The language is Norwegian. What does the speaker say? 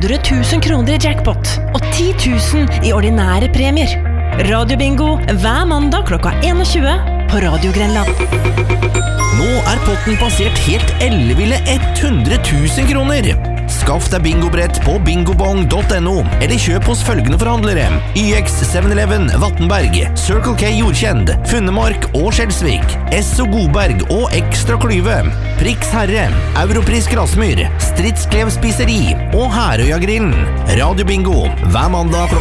100 000 kroner I jackpot og 10 000 I ordinære premier. Radiobingo hver mandag klokka 21 på Radio Grenland. Nå potten passert helt elleville 100 000 kroner. Skaff deg bingobrett på bingobong.no, eller kjøp hos følgende forhandlere: YX 7-Eleven, Vattenberg, Circle K Jordkjend, Funnemark og Skjelsvik, Esso Godberg og Ekstra Klyve, Prix Herre, Europris Grasmyr, Stridsklev Spiseri og Herøya Grillen. Radio Bingo hver mandag klokka